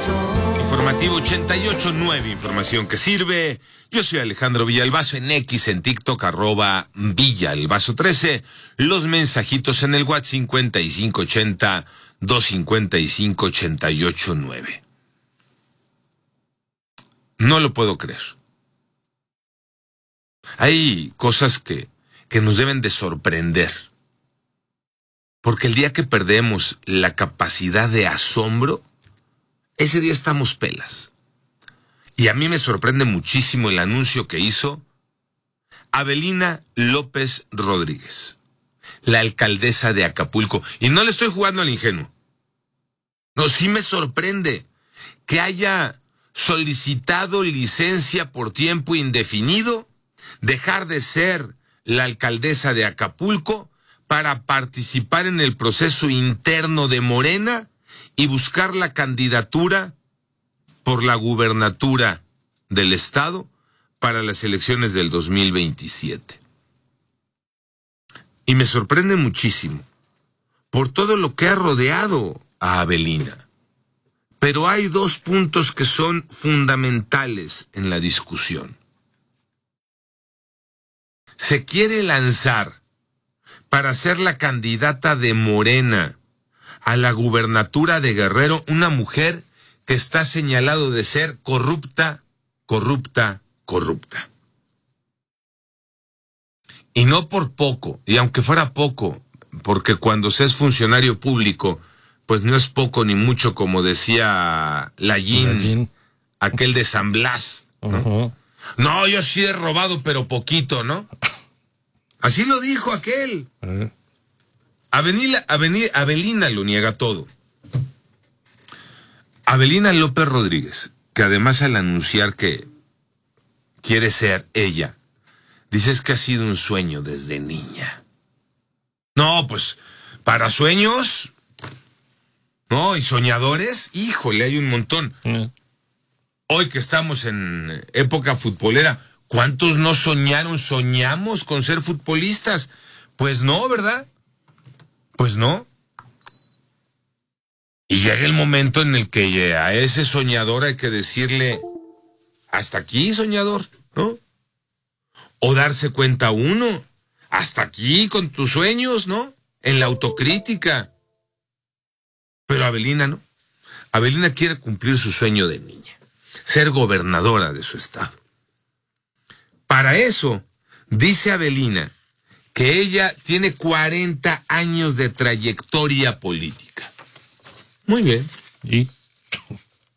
Informativo 88.9, información que sirve. Yo soy Alejandro Villalbazo, en X, en TikTok, @Villalbazo13. Los mensajitos en el WhatsApp 5580-255-889. No lo puedo creer. Hay cosas que nos deben de sorprender. Porque el día que perdemos la capacidad de asombro, ese día estamos pelas. Y a mí me sorprende muchísimo el anuncio que hizo Avelina López Rodríguez, la alcaldesa de Acapulco. Y no le estoy jugando al ingenuo. No, sí me sorprende que haya solicitado licencia por tiempo indefinido, dejar de ser la alcaldesa de Acapulco para participar en el proceso interno de Morena y buscar la candidatura por la gubernatura del estado para las elecciones del 2027. Y me sorprende muchísimo por todo lo que ha rodeado a Avelina. Pero hay dos puntos que son fundamentales en la discusión. Se quiere lanzar para ser la candidata de Morena a la gubernatura de Guerrero, una mujer que está señalado de ser corrupta. Y no por poco, y aunque fuera poco, porque cuando se es funcionario público, pues no es poco ni mucho, como decía Lallín, aquel de San Blas, ¿no? Uh-huh. No, yo sí he robado, pero poquito, ¿no? Así lo dijo aquel. Uh-huh. Avelina lo niega todo. Avelina López Rodríguez, que además al anunciar que quiere ser ella, dice es que ha sido un sueño desde niña. No, pues, para sueños, no, y soñadores, híjole, hay un montón. Hoy que estamos en época futbolera, ¿cuántos no soñamos con ser futbolistas? Pues no, ¿verdad? Pues no. Y llega el momento en el que a ese soñador hay que decirle, hasta aquí, soñador, ¿no? O darse cuenta uno, hasta aquí con tus sueños, ¿no? En la autocrítica. Pero Avelina no. Avelina quiere cumplir su sueño de niña, ser gobernadora de su estado. Para eso, dice Avelina, que ella tiene 40 años de trayectoria política. Muy bien. ¿Y?